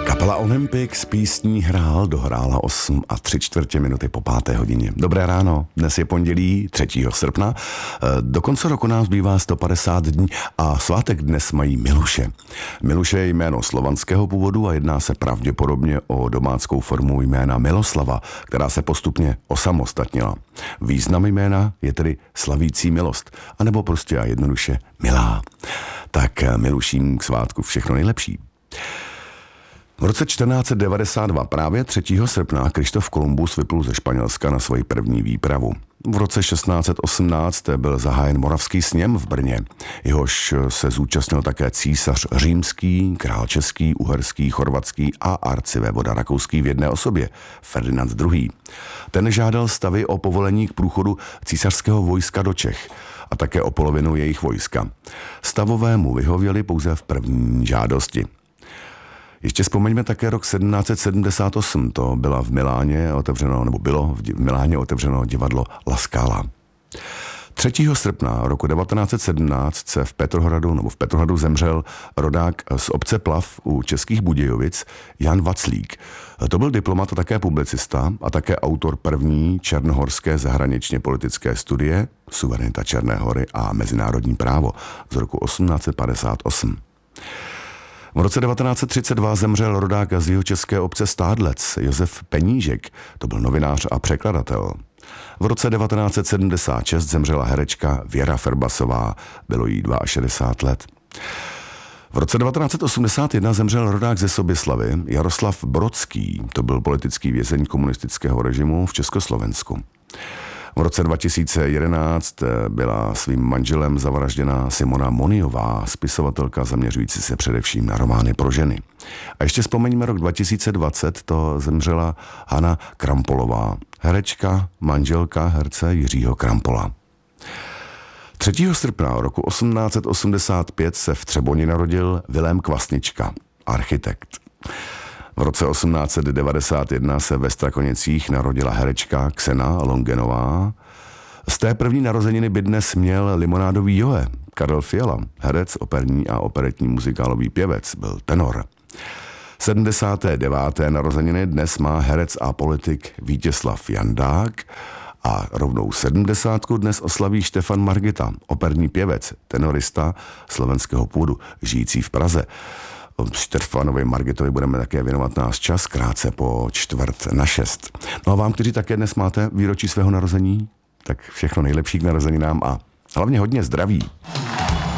Kapela Olympic s písní dohrála 8 a 3/4 minuty po 5. hodině. Dobré ráno, dnes je pondělí 3. srpna, do konce roku nás bývá 150 dní a svátek dnes mají Miluše. Miluše je jméno slovanského původu a jedná se pravděpodobně o domáckou formu jména Miloslava, která se postupně osamostatnila. Význam jména je tedy slavící milost, anebo prostě a jednoduše milá. Tak Miluším k svátku všechno nejlepší. V roce 1492, právě 3. srpna, Krištof Kolumbus vyplul ze Španělska na svoji první výpravu. V roce 1618 byl zahájen Moravský sněm v Brně. Jehož se zúčastnil také císař římský, král český, uherský, chorvatský a arcivévoda rakouský v jedné osobě, Ferdinand II. Ten žádal stavy o povolení k průchodu císařského vojska do Čech a také o polovinu jejich vojska. Stavové mu vyhověli pouze v první žádosti. Ještě vzpomeňme také rok 1778, to bylo v Miláně otevřeno divadlo La Scala. 3. srpna roku 1917 se v Petrohradu zemřel rodák z obce Plav u Českých Budějovic Jan Vaclík. To byl diplomat a také publicista a také autor první černohorské zahraničně politické studie Suverenita Černé Hory a mezinárodní právo z roku 1858. V roce 1932 zemřel rodák z jihočeské obce Stádlec Josef Penížek, to byl novinář a překladatel. V roce 1976 zemřela herečka Věra Ferbasová, bylo jí 62 let. V roce 1981 zemřel rodák ze Soběslavy Jaroslav Brodský, to byl politický vězeň komunistického režimu v Československu. V roce 2011 byla svým manželem zavražděna Simona Moniová, spisovatelka zaměřující se především na romány pro ženy. A ještě vzpomeňme rok 2020, to zemřela Hana Krampolová, herečka, manželka herce Jiřího Krampola. 3. srpna roku 1885 se v Třeboni narodil Vilém Kvasnička, architekt. V roce 1891 se ve Strakonicích narodila herečka Xena Longenová. Z té první narozeniny by dnes měl limonádový Joe, Karel Fiala, herec, operní a operetní muzikálový pěvec, byl tenor. 79. narozeniny dnes má herec a politik Vítězslav Jandák a rovnou 70. dnes oslaví Štefan Margita, operní pěvec, tenorista slovenského původu, žijící v Praze. Štefanovi Margitovi budeme také věnovat náš čas krátce po 5:45. No a vám, kteří také dnes máte výročí svého narození, tak všechno nejlepší k narozeninám a hlavně hodně zdraví.